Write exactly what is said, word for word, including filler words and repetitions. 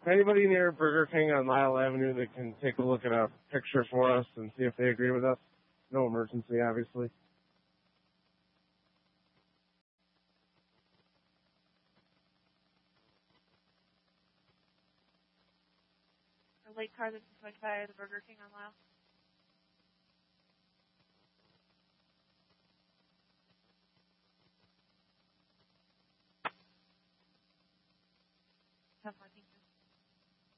Anybody near Burger King on Lyle Avenue that can take a look at a picture for us and see if they agree with us? No emergency, obviously. A late car that's towed by the Burger King on Lyle. ten fourteen.